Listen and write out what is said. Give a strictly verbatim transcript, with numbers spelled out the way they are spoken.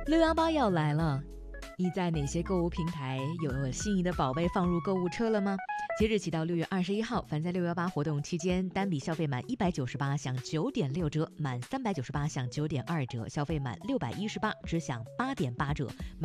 六幺八要来了，你在哪些购物平台有心仪的宝贝放入购物车了吗？即日起到六月二十一号，凡在六幺八活动期间，单笔消费满一百九十八享九点六折，满三百九十八享九点二折，消费满六百一十八只享八点八折。